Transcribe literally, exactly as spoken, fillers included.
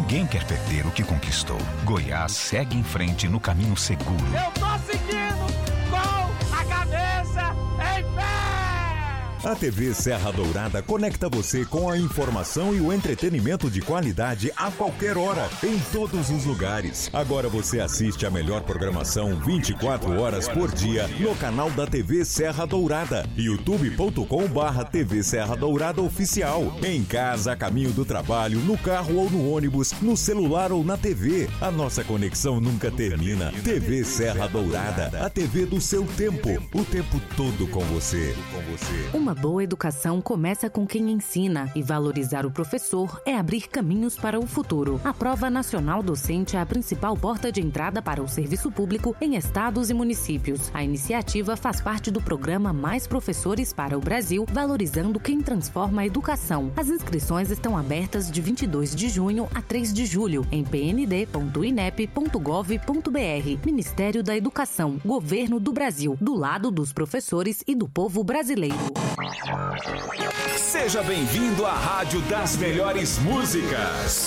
Ninguém quer perder o que conquistou. Goiás segue em frente no caminho seguro. Eu tô seguindo com a cabeça em pé! A T V Serra Dourada conecta você com a informação e o entretenimento de qualidade a qualquer hora, em todos os lugares. Agora você assiste a melhor programação vinte e quatro horas por dia no canal da T V Serra Dourada, youtube ponto com barra T V Serra Dourada Oficial. Em casa, a caminho do trabalho, no carro ou no ônibus, no celular ou na T V. A nossa conexão nunca termina. T V Serra Dourada, a T V do seu tempo, o tempo todo com você. Uma boa educação começa com quem ensina, e valorizar o professor é abrir caminhos para o futuro. A Prova Nacional Docente é a principal porta de entrada para o serviço público em estados e municípios. A iniciativa faz parte do programa Mais Professores para o Brasil, valorizando quem transforma a educação. As inscrições estão abertas de vinte e dois de junho a três de julho em p n d ponto i n e p ponto gov ponto b r. Ministério da Educação, Governo do Brasil, do lado dos professores e do povo brasileiro. Seja bem-vindo à Rádio das Melhores Músicas.